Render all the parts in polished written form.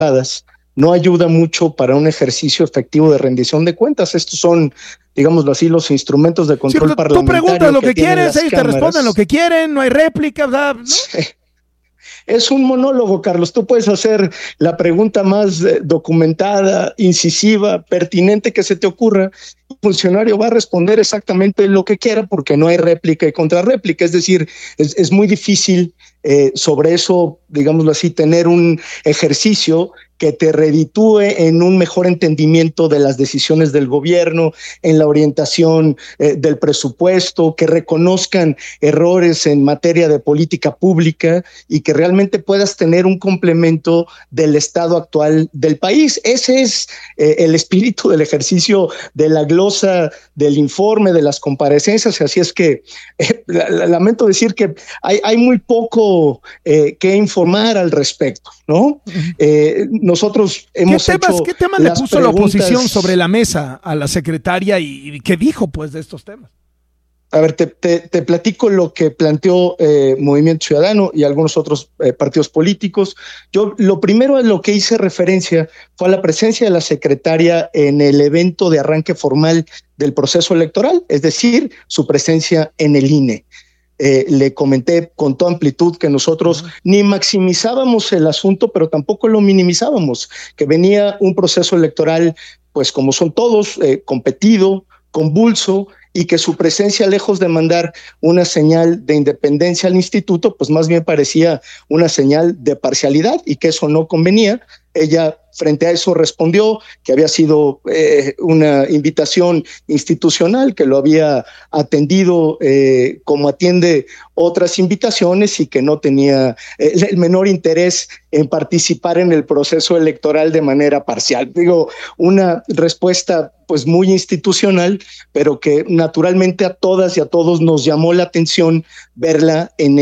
no ayuda mucho para un ejercicio efectivo de rendición de cuentas. Estos son, digámoslo así, los instrumentos de control parlamentario. Tú preguntas lo que quieres, ellos te responden lo que quieren, no hay réplica, ¿verdad? ¿No? Sí. Es un monólogo, Carlos. Tú puedes hacer la pregunta más documentada, incisiva, pertinente que se te ocurra. El funcionario va a responder exactamente lo que quiera porque no hay réplica y contrarréplica. Es decir, es muy difícil sobre eso, digámoslo así, tener un ejercicio que te reditúe en un mejor entendimiento de las decisiones del gobierno, en la orientación del presupuesto, que reconozcan errores en materia de política pública y que realmente puedas tener un complemento del estado actual del país. Ese es el espíritu del ejercicio de la glosa del informe, de las comparecencias. Así es que lamento decir que hay muy poco que informar al respecto, ¿no? Nosotros hemos hecho ¿Qué temas le puso la oposición sobre la mesa a la secretaria y qué dijo pues de estos temas? A ver, te platico lo que planteó Movimiento Ciudadano y algunos otros partidos políticos. Yo lo primero a lo que hice referencia fue a la presencia de la secretaria en el evento de arranque formal del proceso electoral, es decir, su presencia en el INE. Le comenté con toda amplitud que nosotros ni maximizábamos el asunto, pero tampoco lo minimizábamos, que venía un proceso electoral, pues como son todos, competido, convulso, y que su presencia, lejos de mandar una señal de independencia al instituto, pues más bien parecía una señal de parcialidad y que eso no convenía. Ella frente a eso respondió que había sido una invitación institucional, que lo había atendido como atiende otras invitaciones y que no tenía el menor interés en participar en el proceso electoral de manera parcial. Digo, una respuesta pues muy institucional, pero que naturalmente a todas y a todos nos llamó la atención verla en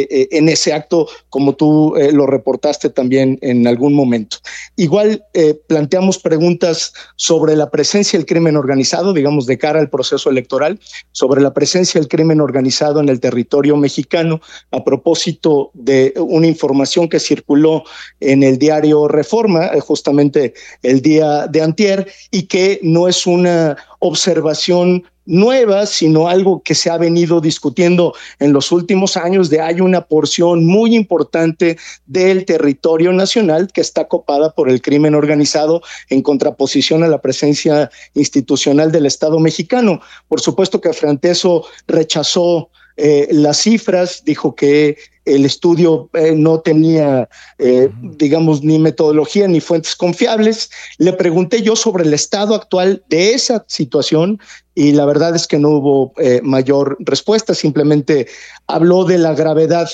ese acto, como tú lo reportaste también en algún momento. Igual planteamos preguntas sobre la presencia del crimen organizado, digamos, de cara al proceso electoral, sobre la presencia del crimen organizado en el territorio mexicano, a propósito de una información que circuló en el diario Reforma, justamente el día de antier, y que no es una observación nueva, sino algo que se ha venido discutiendo en los últimos años, de hay una porción muy importante del territorio nacional que está copada por el crimen organizado en contraposición a la presencia institucional del Estado mexicano. Por supuesto que frente a eso rechazó las cifras, dijo que el estudio no tenía, digamos, ni metodología ni fuentes confiables. Le pregunté yo sobre el estado actual de esa situación y la verdad es que no hubo mayor respuesta, simplemente habló de la gravedad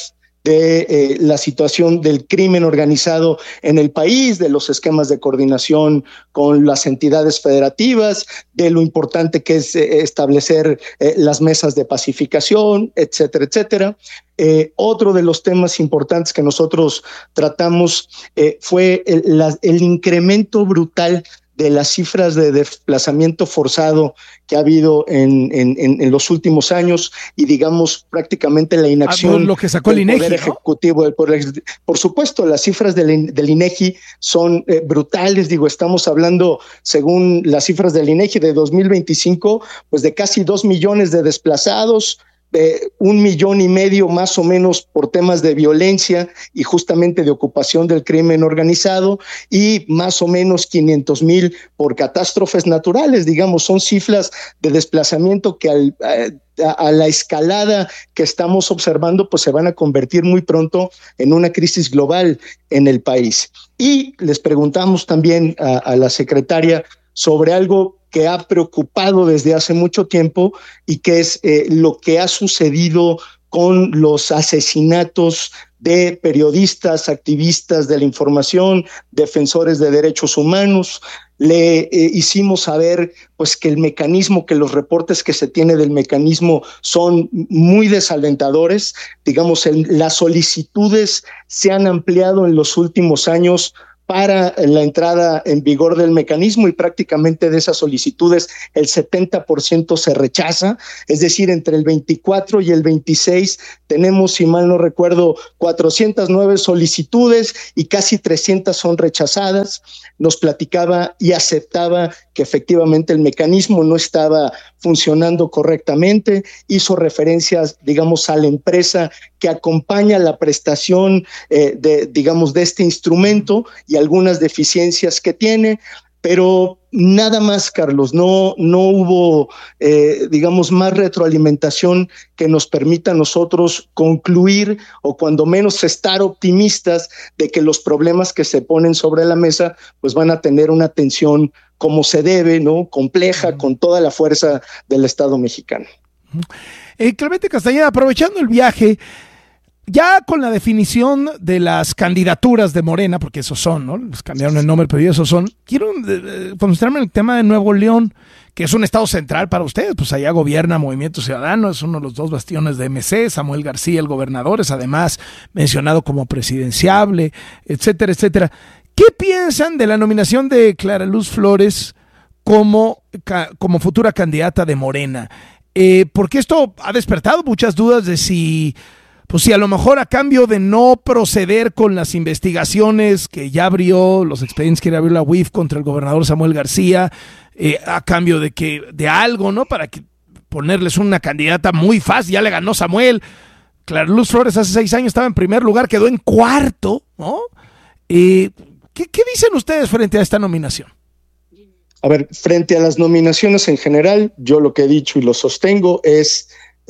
de la situación del crimen organizado en el país, de los esquemas de coordinación con las entidades federativas, de lo importante que es establecer las mesas de pacificación, etcétera, etcétera. Otro de los temas importantes que nosotros tratamos fue el incremento brutal de las cifras de desplazamiento forzado que ha habido en los últimos años y digamos prácticamente la inacción lo que sacó el INEGI, Poder Ejecutivo, ¿no? Por supuesto, las cifras del INEGI son brutales, digo, estamos hablando, según las cifras del INEGI de 2025, pues de casi 2 millones de desplazados, 1,5 millones más o menos por temas de violencia y justamente de ocupación del crimen organizado y más o menos 500,000 por catástrofes naturales, digamos, son cifras de desplazamiento que a la escalada que estamos observando pues se van a convertir muy pronto en una crisis global en el país. Y les preguntamos también a la secretaria sobre algo que ha preocupado desde hace mucho tiempo y que es lo que ha sucedido con los asesinatos de periodistas, activistas de la información, defensores de derechos humanos. Le hicimos saber pues que el mecanismo, que los reportes que se tiene del mecanismo son muy desalentadores. Digamos, las solicitudes se han ampliado en los últimos años para la entrada en vigor del mecanismo y prácticamente de esas solicitudes el 70% se rechaza, es decir, entre el 24 y el 26 tenemos, si mal no recuerdo, 409 solicitudes y casi 300 son rechazadas. Nos platicaba y aceptaba que efectivamente el mecanismo no estaba funcionando correctamente, hizo referencias, digamos, a la empresa que acompaña la prestación de este instrumento y algunas deficiencias que tiene, pero nada más, Carlos, no hubo, digamos, más retroalimentación que nos permita a nosotros concluir o cuando menos estar optimistas de que los problemas que se ponen sobre la mesa pues van a tener una atención como se debe, ¿no? Compleja, con toda la fuerza del Estado mexicano. Clemente Castañeda, aprovechando el viaje, ya con la definición de las candidaturas de Morena, porque esos son, ¿no? Les cambiaron el nombre, pero esos son. Quiero concentrarme en el tema de Nuevo León, que es un estado central para ustedes. Pues allá gobierna Movimiento Ciudadano, es uno de los dos bastiones de MC. Samuel García, el gobernador, es además mencionado como presidenciable, etcétera, etcétera. ¿Qué piensan de la nominación de Clara Luz Flores como futura candidata de Morena? Porque esto ha despertado muchas dudas de si a lo mejor a cambio de no proceder con las investigaciones que ya abrió, los expedientes que abrió la UIF contra el gobernador Samuel García, a cambio de algo, ¿no? Para que ponerles una candidata muy fácil, ya le ganó Samuel. Clara Luz Flores hace 6 años estaba en primer lugar, quedó en cuarto, ¿no? ¿Qué dicen ustedes frente a esta nominación? A ver, frente a las nominaciones en general, yo lo que he dicho y lo sostengo es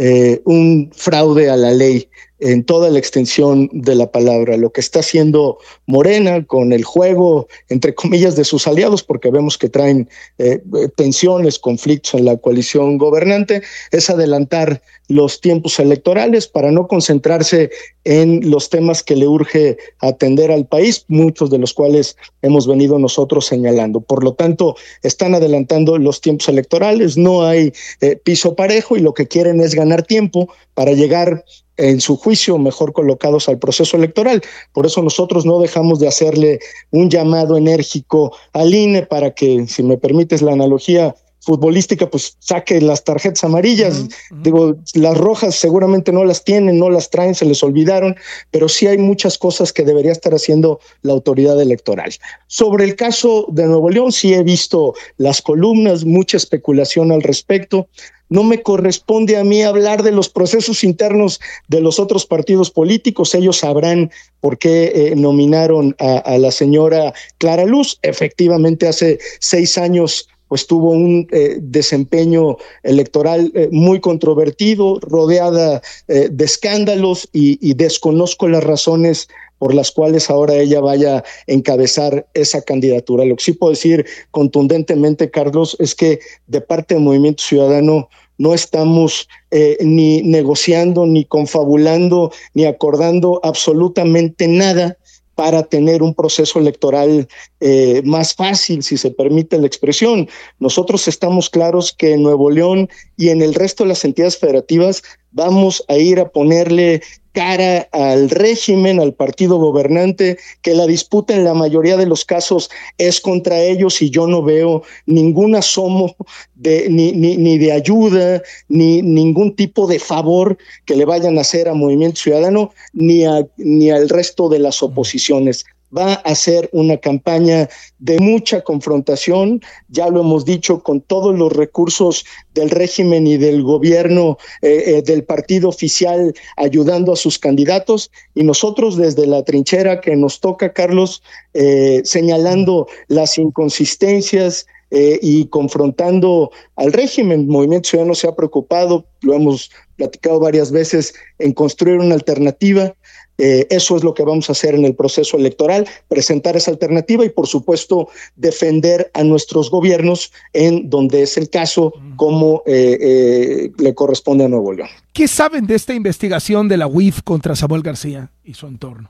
un fraude a la ley en toda la extensión de la palabra. Lo que está haciendo Morena con el juego, entre comillas, de sus aliados, porque vemos que traen tensiones, conflictos en la coalición gobernante, es adelantar los tiempos electorales para no concentrarse en los temas que le urge atender al país, muchos de los cuales hemos venido nosotros señalando. Por lo tanto, están adelantando los tiempos electorales, no hay piso parejo y lo que quieren es ganar tiempo para llegar en su juicio mejor colocados al proceso electoral. Por eso nosotros no dejamos de hacerle un llamado enérgico al INE para que, si me permites la analogía futbolística, pues saque las tarjetas amarillas. Digo, las rojas seguramente no las tienen, no las traen, se les olvidaron, pero sí hay muchas cosas que debería estar haciendo la autoridad electoral. Sobre el caso de Nuevo León, sí he visto las columnas, mucha especulación al respecto. No me corresponde a mí hablar de los procesos internos de los otros partidos políticos. Ellos sabrán por qué nominaron a la señora Clara Luz. Efectivamente, hace 6 años pues tuvo un desempeño electoral muy controvertido, rodeada de escándalos y desconozco las razones por las cuales ahora ella vaya a encabezar esa candidatura. Lo que sí puedo decir contundentemente, Carlos, es que de parte del Movimiento Ciudadano no estamos ni negociando, ni confabulando, ni acordando absolutamente nada para tener un proceso electoral más fácil, si se permite la expresión. Nosotros estamos claros que en Nuevo León y en el resto de las entidades federativas vamos a ir a ponerle cara al régimen, al partido gobernante, que la disputa en la mayoría de los casos es contra ellos y yo no veo ningún asomo ni de ayuda, ni ningún tipo de favor que le vayan a hacer a Movimiento Ciudadano ni al resto de las oposiciones. Va a ser una campaña de mucha confrontación, ya lo hemos dicho, con todos los recursos del régimen y del gobierno, del partido oficial, ayudando a sus candidatos, y nosotros desde la trinchera que nos toca, Carlos, señalando las inconsistencias y confrontando al régimen. Movimiento Ciudadano se ha preocupado, lo hemos platicado varias veces, en construir una alternativa. Eso es lo que vamos a hacer en el proceso electoral, presentar esa alternativa y, por supuesto, defender a nuestros gobiernos en donde es el caso, como le corresponde a Nuevo León. ¿Qué saben de esta investigación de la UIF contra Samuel García y su entorno?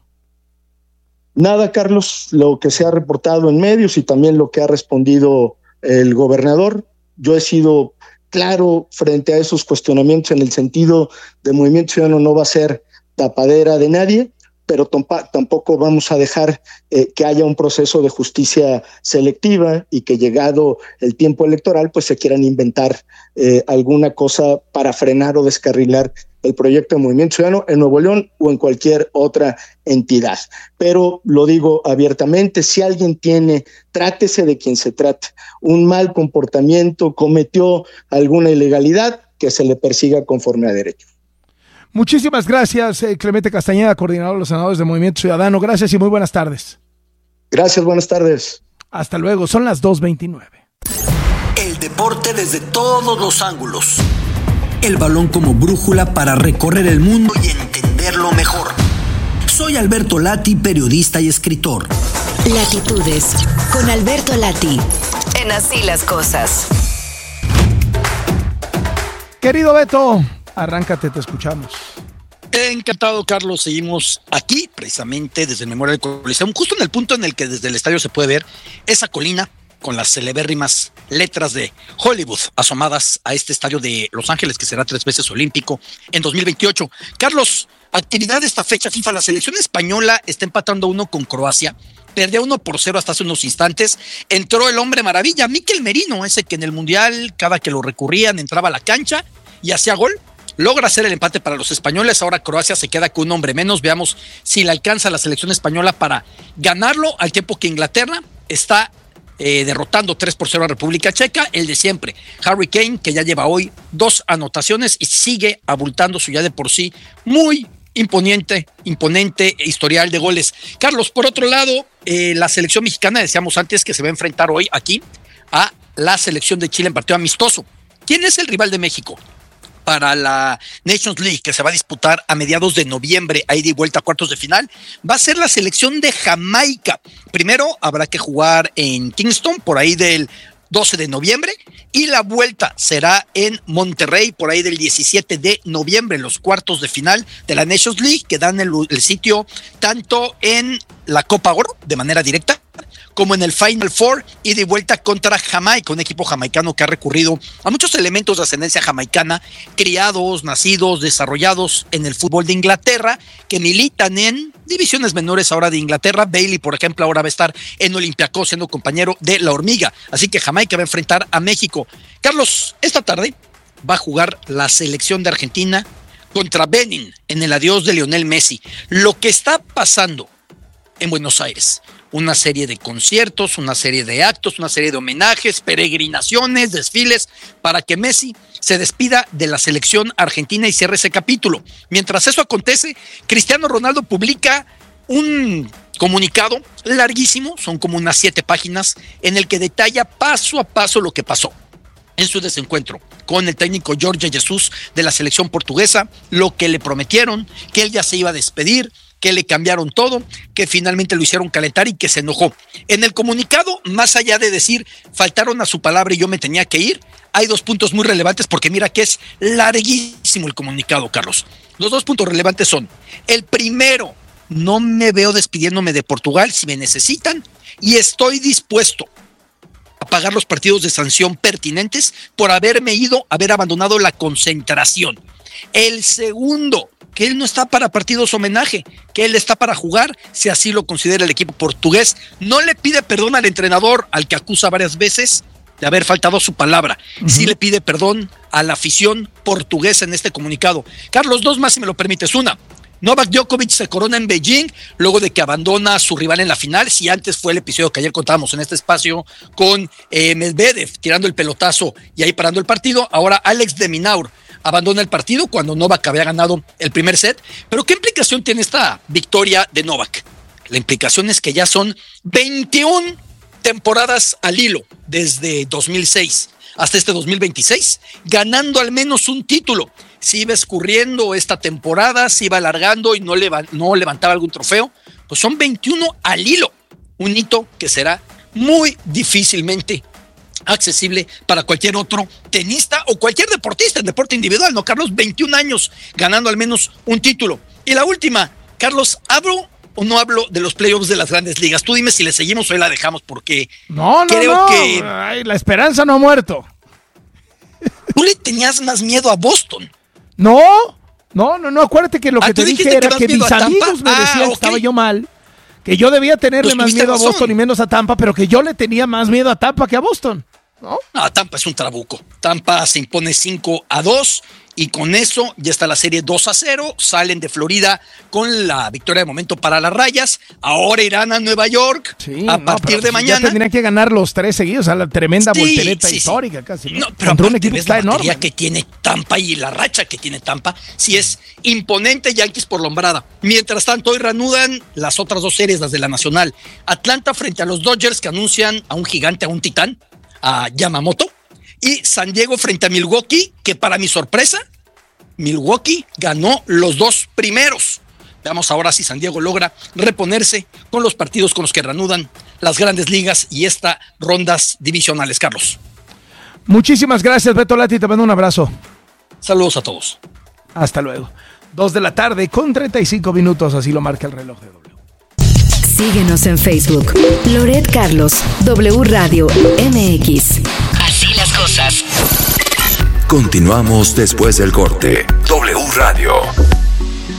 Nada, Carlos, lo que se ha reportado en medios y también lo que ha respondido el gobernador. Yo he sido claro frente a esos cuestionamientos en el sentido de Movimiento Ciudadano no va a ser tapadera de nadie, pero tampoco vamos a dejar que haya un proceso de justicia selectiva y que, llegado el tiempo electoral, pues se quieran inventar alguna cosa para frenar o descarrilar el proyecto de Movimiento Ciudadano en Nuevo León o en cualquier otra entidad. Pero lo digo abiertamente, si alguien trátese de quien se trate, un mal comportamiento, cometió alguna ilegalidad, que se le persiga conforme a derecho. Muchísimas gracias, Clemente Castañeda, coordinador de los senadores de Movimiento Ciudadano. Gracias y muy buenas tardes. Gracias, buenas tardes. Hasta luego, son las 2:29. El deporte desde todos los ángulos. El balón como brújula para recorrer el mundo y entenderlo mejor. Soy Alberto Lati, periodista y escritor. Latitudes, con Alberto Lati, en Así las Cosas. Querido Beto, arráncate, te escuchamos. Encantado, Carlos. Seguimos aquí, precisamente desde el Memorial Coliseum, justo en el punto en el que desde el estadio se puede ver esa colina con las celebérrimas letras de Hollywood asomadas a este estadio de Los Ángeles, que será 3 veces olímpico en 2028. Carlos, actividad de esta fecha FIFA. La selección española está empatando 1 con Croacia. Perdía 1-0 hasta hace unos instantes. Entró el hombre maravilla, Mikel Merino, ese que en el Mundial, cada que lo recurrían, entraba a la cancha y hacía gol. Logra hacer el empate para los españoles. Ahora Croacia se queda con un hombre menos. Veamos si le alcanza a la selección española para ganarlo, al tiempo que Inglaterra está derrotando 3-0 a República Checa. El de siempre, Harry Kane, que ya lleva hoy 2 anotaciones y sigue abultando su ya de por sí muy imponente historial de goles. Carlos, por otro lado, la selección mexicana, decíamos antes que se va a enfrentar hoy aquí a la selección de Chile en partido amistoso. ¿Quién es el rival de México para la Nations League, que se va a disputar a mediados de noviembre, a ida y vuelta a cuartos de final? Va a ser la selección de Jamaica. Primero habrá que jugar en Kingston por ahí del 12 de noviembre y la vuelta será en Monterrey por ahí del 17 de noviembre, los cuartos de final de la Nations League, que dan el sitio tanto en la Copa Oro de manera directa como en el Final Four, ida y vuelta contra Jamaica, un equipo jamaicano que ha recurrido a muchos elementos de ascendencia jamaicana, criados, nacidos, desarrollados en el fútbol de Inglaterra, que militan en divisiones menores ahora de Inglaterra. Bailey, por ejemplo, ahora va a estar en Olympiacos siendo compañero de la Hormiga. Así que Jamaica va a enfrentar a México. Carlos, esta tarde va a jugar la selección de Argentina contra Benin en el adiós de Lionel Messi. Lo que está pasando en Buenos Aires, una serie de conciertos, una serie de actos, una serie de homenajes, peregrinaciones, desfiles, para que Messi se despida de la selección argentina y cierre ese capítulo. Mientras eso acontece, Cristiano Ronaldo publica un comunicado larguísimo, son como unas 7 páginas, en el que detalla paso a paso lo que pasó en su desencuentro con el técnico Jorge Jesus de la selección portuguesa, lo que le prometieron, que él ya se iba a despedir, que le cambiaron todo, que finalmente lo hicieron calentar y que se enojó. En el comunicado, más allá de decir faltaron a su palabra y yo me tenía que ir, hay 2 puntos muy relevantes, porque mira que es larguísimo el comunicado, Carlos. Los 2 puntos relevantes son: el primero, no me veo despidiéndome de Portugal si me necesitan y estoy dispuesto a pagar los partidos de sanción pertinentes por haber abandonado la concentración. El segundo, que él no está para partidos homenaje, que él está para jugar, si así lo considera el equipo portugués. No le pide perdón al entrenador, al que acusa varias veces de haber faltado a su palabra. Sí le pide perdón a la afición portuguesa en este comunicado. Carlos, 2 más si me lo permites. Una, Novak Djokovic se corona en Beijing luego de que abandona a su rival en la final. Si antes fue el episodio que ayer contábamos en este espacio con Medvedev tirando el pelotazo y ahí parando el partido, ahora Alex de Minaur abandona el partido cuando Novak había ganado el primer set. Pero ¿qué implicación tiene esta victoria de Novak? La implicación es que ya son 21 temporadas al hilo desde 2006 hasta este 2026, ganando al menos un título. Si iba escurriendo esta temporada, si iba alargando y no levantaba algún trofeo, pues son 21 al hilo. Un hito que será muy difícilmente accesible para cualquier otro tenista o cualquier deportista en deporte individual, ¿no, Carlos? 21 años ganando al menos un título. Y la última, Carlos, ¿hablo o no hablo de los playoffs de las grandes ligas? Tú dime si le seguimos o ahí la dejamos, porque creo que... Ay, la esperanza no ha muerto. Tú le tenías más miedo a Boston. No, acuérdate que lo que te dije era que mis amigos me decían que estaba yo mal, que yo debía tenerle más miedo a Boston y menos a Tampa, pero que yo le tenía más miedo a Tampa que a Boston, ¿no? No, Tampa es un trabuco. Tampa se impone 5-2 y con eso ya está la serie 2-0, salen de Florida con la victoria de momento para las Rayas, ahora irán a Nueva York a partir de mañana. Ya tendrían que ganar los 3 seguidos, a la tremenda voltereta histórica casi. No, pero contra un equipo que está enorme. La que tiene Tampa y la racha que tiene Tampa, sí es imponente. Yankees por lombrada. Mientras tanto, hoy reanudan las otras 2 series, las de la Nacional. Atlanta frente a los Dodgers, que anuncian a un gigante, a un titán, a Yamamoto. Y San Diego frente a Milwaukee, que para mi sorpresa, Milwaukee ganó los 2 primeros. Veamos ahora si San Diego logra reponerse con los partidos con los que reanudan las grandes ligas y estas rondas divisionales. Carlos. Muchísimas gracias, Beto Lati, te mando un abrazo. Saludos a todos. Hasta luego. 2:00 con 35 minutos, así lo marca el reloj de W. Síguenos en Facebook. Loret Carlos, W Radio MX. Así las cosas. Continuamos después del corte. W Radio.